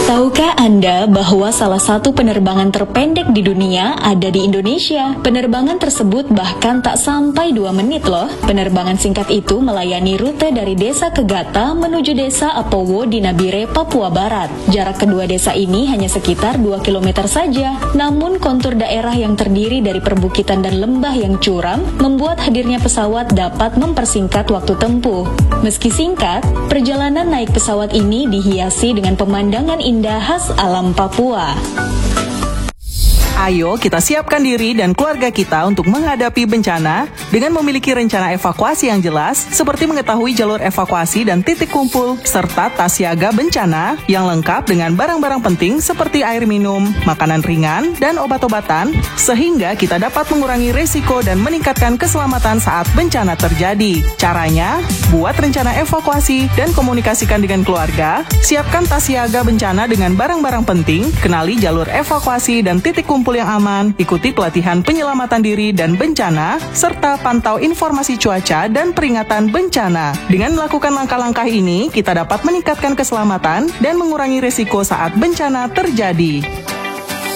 Tahukah Anda bahwa salah satu penerbangan terpendek di dunia ada di Indonesia? Penerbangan tersebut bahkan tak sampai 2 menit loh. Penerbangan singkat itu melayani rute dari Desa Kegata menuju Desa Apowo di Nabire, Papua Barat. Jarak kedua desa ini hanya sekitar 2 km saja. Namun kontur daerah yang terdiri dari perbukitan dan lembah yang curam membuat hadirnya pesawat dapat mempersingkat waktu tempuh. Meski singkat, perjalanan naik pesawat ini dihiasi dengan pemandangan indah khas alam Papua. Ayo kita siapkan diri dan keluarga kita untuk menghadapi bencana dengan memiliki rencana evakuasi yang jelas, seperti mengetahui jalur evakuasi dan titik kumpul, serta tas siaga bencana yang lengkap dengan barang-barang penting seperti air minum, makanan ringan, dan obat-obatan, sehingga kita dapat mengurangi risiko dan meningkatkan keselamatan saat bencana terjadi. Caranya, buat rencana evakuasi dan komunikasikan dengan keluarga, siapkan tas siaga bencana dengan barang-barang penting, kenali jalur evakuasi dan titik kumpul yang aman, ikuti pelatihan penyelamatan diri dan bencana, serta pantau informasi cuaca dan peringatan bencana. Dengan melakukan langkah-langkah ini, kita dapat meningkatkan keselamatan dan mengurangi risiko saat bencana terjadi.